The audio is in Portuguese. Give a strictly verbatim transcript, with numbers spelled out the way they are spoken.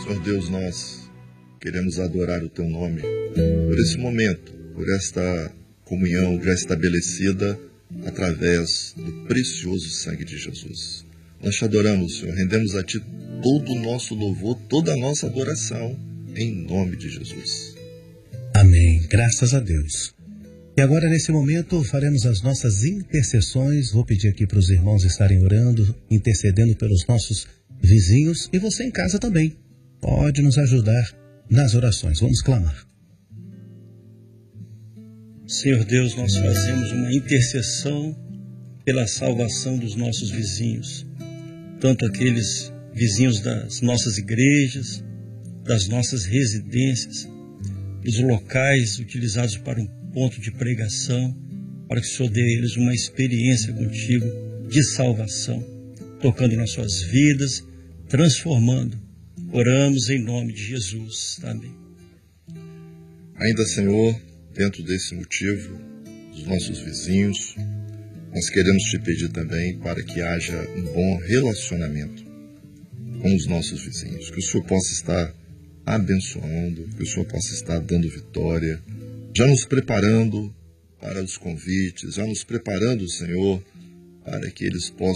Senhor Deus, nós queremos adorar o Teu nome por esse momento, por esta comunhão já estabelecida através do precioso sangue de Jesus. Nós te adoramos, Senhor, rendemos a Ti todo o nosso louvor, toda a nossa adoração, em nome de Jesus. Amém, graças a Deus. E agora, nesse momento, faremos as nossas intercessões. Vou pedir aqui para os irmãos estarem orando, intercedendo pelos nossos vizinhos, e você em casa também pode nos ajudar nas orações. Vamos clamar. Senhor Deus, nós fazemos uma intercessão pela salvação dos nossos vizinhos, tanto aqueles vizinhos das nossas igrejas, das nossas residências, os locais utilizados para um ponto de pregação, para que o Senhor dê a eles uma experiência contigo de salvação, tocando nas suas vidas, transformando. Oramos em nome de Jesus. Amém. Ainda, Senhor, dentro desse motivo, dos nossos vizinhos, nós queremos te pedir também para que haja um bom relacionamento com os nossos vizinhos, que o Senhor possa estar abençoando, que o Senhor possa estar dando vitória, já nos preparando para os convites, já nos preparando, Senhor, para que eles possam